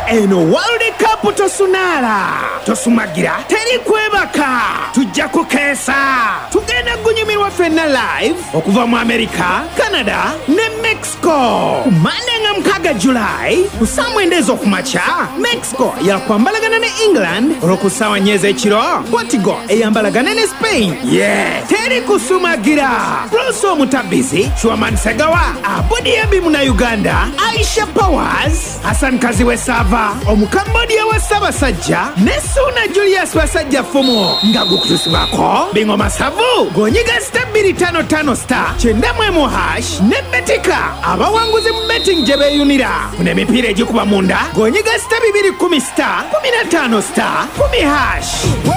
eno World Cup tosunala tosumagira teri kwebaka tujja kukeesa tugenda kunyumirwa ffenna live okuva mu America, Canada ne Mexico ku Monday nga 6 July ku saa 9 ez'okumakya. Mexico yakwambalagana ne England olw'oku ssaawa 4 ez'ekiro. Portugal eyambalagana ne Spain. Teri kusumagira. Bruce Omutabizi, Chouamani Segawa, Abudi Abimu na Uganda, Aisha Powers, Hassan Kaziwe Sava, Omukambodia wa Ssaabasajja ne Suna Julius Basajja Fumu nga gukutusibako Bingoma Savu gonyiga *255* 91# ne Betika abawanguzi mu betting gye beeyunira n'emipiira egikuba munda gonyiga *210*15* 10#.